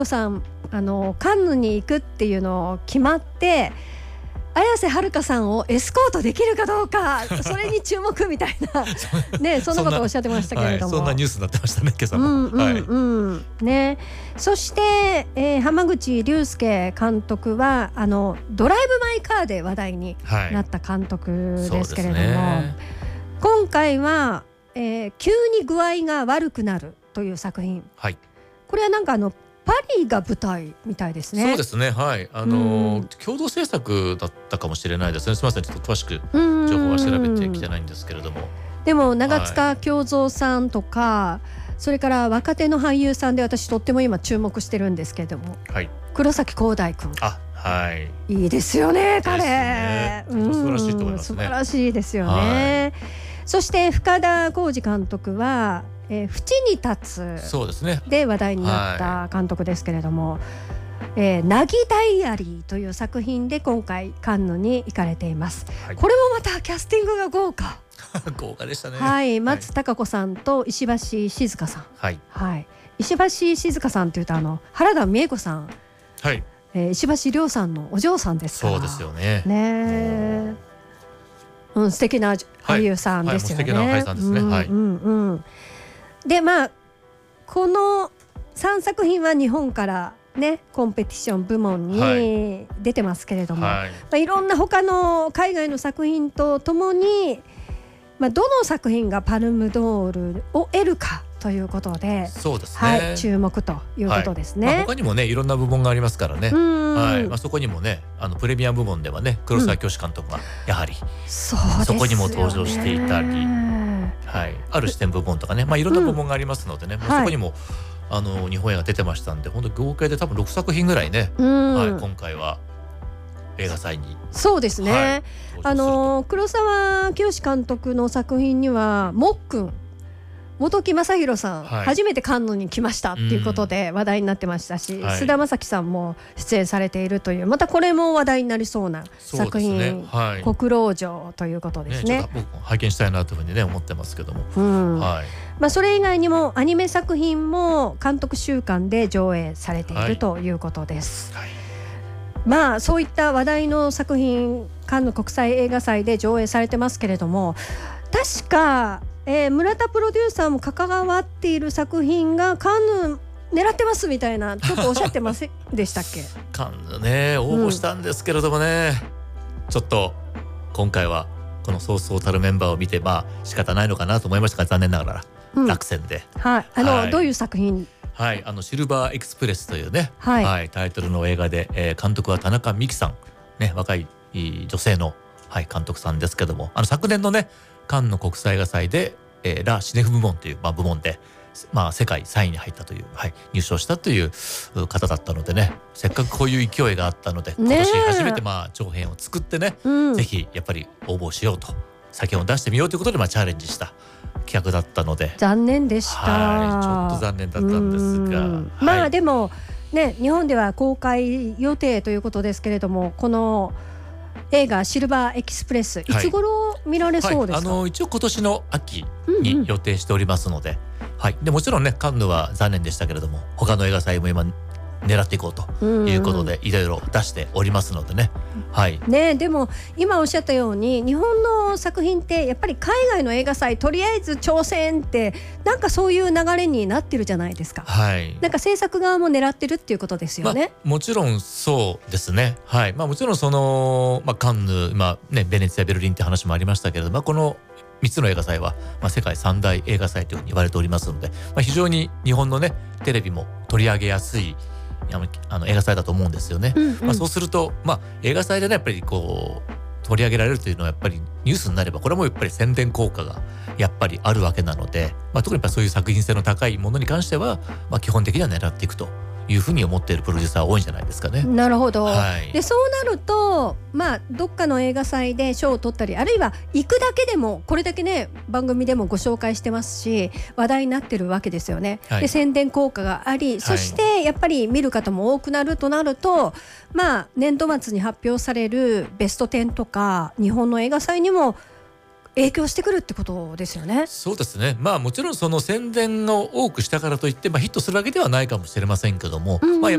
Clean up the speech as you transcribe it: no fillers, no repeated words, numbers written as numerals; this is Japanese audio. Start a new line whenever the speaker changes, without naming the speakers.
さんカンヌに行くっていうのを決まって綾瀬はるかさんをエスコートできるかどうかそれに注目みたいなね、そんなことをおっしゃってましたけれども、
そんなニュースになってましたね今朝も。
ね、そして、浜口竜介監督はドライブ・マイ・カーで話題になった監督ですけれども、今回は、急に具合が悪くなるという作品、これはなんかパリが舞台みたいですね。
そうですね、はい、共同制作だったかもしれないですね。すみません、ちょっと詳しく情報は調べてきてないんですけれども、
でも長塚京三さんとか、それから若手の俳優さんで私とっても今注目してるんですけれども、黒崎光大君、いいですよね彼、
素晴らしいと思いますね。
素晴らしいですよね。そして深田浩二監督は縁に立つで話題になった監督ですけれども、なぎダイアリーという作品で今回カンヌに行かれています。これもまたキャスティングが豪華
豪華でしたね。
松たか子さんと石橋静香さん、石橋静香さんというと原田美枝子さん、石橋亮さんのお嬢さんですから。
そうですよね。
素敵な俳優さんですよね。
素敵な俳優さんですね。
でこの3作品は日本からねコンペティション部門に出てますけれども、いろんな他の海外の作品とともに、どの作品がパルムドールを得るかということで、
そうですね、
注目ということですね。
他にもねいろんな部門がありますからね。そこにもねプレミアム部門ではね黒沢清監督がやはりそこにも登場していたり、ある視点部門とかね、いろんな部門がありますのでね、そこにも日本映画出てましたんで、本当合計で多分6作品ぐらいね、今回は映画祭に。そうですね、
黒沢清監督の作品にはもっくん本木雅弘さん、初めてカンヌに来ましたっていうことで話題になってましたし、菅田将暉さんも出演されているという、またこれも話題になりそうな作品、国老城ということですね。
僕も拝見したいなというふうにね思ってますけども、
それ以外にもアニメ作品も監督週間で上映されているということです。そういった話題の作品カンヌ国際映画祭で上映されてますけれども、確か村田プロデューサーも関わっている作品がカンヌ狙ってますみたいなちょっとおっしゃってませんでしたっけ？
カンヌね応募したんですけれどもね、ちょっと今回はこのそうそうたるメンバーを見て仕方ないのかなと思いましたが、残念ながら落選で、
どういう作品？
シルバーエクスプレスというね、タイトルの映画で、監督は田中美希さん、若い女性の、監督さんですけども、昨年のねカンヌ国際映画祭で、ラ・シネフ部門という、部門で、世界3位に入ったという、入賞したという方だったのでね、せっかくこういう勢いがあったので、今年初めて長編を作ってね、ぜひやっぱり応募しようと、作品を出してみようということでチャレンジした企画だったので、
残念でした。
ちょっと残念だったんですが、
でもね、日本では公開予定ということですけれども、この映画シルバーエクスプレス、いつ頃見られそうですか？
一応今年の秋に予定しておりますので、でもちろんねカンヌは残念でしたけれども、他の映画祭も今狙っていこうということで、いろいろ出しておりますのでね。
でも今おっしゃったように日本の作品ってやっぱり海外の映画祭とりあえず挑戦ってなんかそういう流れになってるじゃないですか。なんか制作側も狙ってるっていうことですよね。
もちろんそうですね。もちろんその、カンヌ、ベネツィア、ベルリンって話もありましたけれども、この3つの映画祭は、世界3大映画祭というふうに言われておりますので、非常に日本のねテレビも取り上げやすい映画祭だと思うんですよね。そうすると、映画祭でねやっぱりこう取り上げられるというのはやっぱりニュースになれば、これもやっぱり宣伝効果がやっぱりあるわけなので、特にやっぱそういう作品性の高いものに関しては、基本的には狙っていくというふうに思っているプロデューサー多いんじゃないですかね。
なるほど、でそうなると、どっかの映画祭で賞を取ったり、あるいは行くだけでもこれだけね番組でもご紹介してますし話題になってるわけですよね。で宣伝効果があり、そしてやっぱり見る方も多くなるとなると、年度末に発表されるベスト10とか日本の映画祭にも影響してくるってことですよね。
そうですね。まあもちろんその宣伝を多くしたからといって、ヒットするわけではないかもしれませんけども、
うんうん